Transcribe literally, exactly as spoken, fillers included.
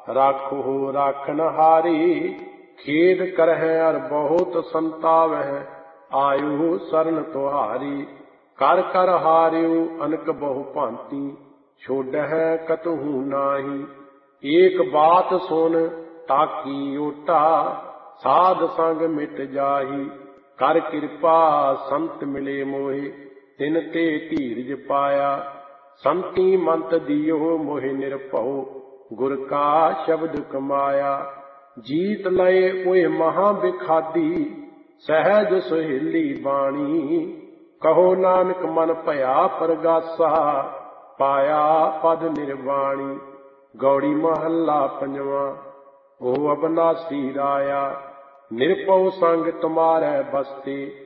राखो राखन हारी। खेद करहै अर बहुत संतावह, आयु शरण तुहारी। कर कर हारियो अनक बहु भांति, छोड़ह कतहु नाही। एक बात सुन ताकी ओटा, साध संग मिट जाही। कर कृपा संत मिले मोहे, तिन ते धीरज पाया। संती मंत दियो मोहि निरभउ, गुर का शब्द कमाया। जीत लय ओए महा बिखादी, सहज सुहेली बाणी। कहो नानक मन भया परगासा, पाया पद निर्वाणी। गौड़ी महला पंजवा। ओ अबनासी राया, निरपौ संग तुम्हारे बसते।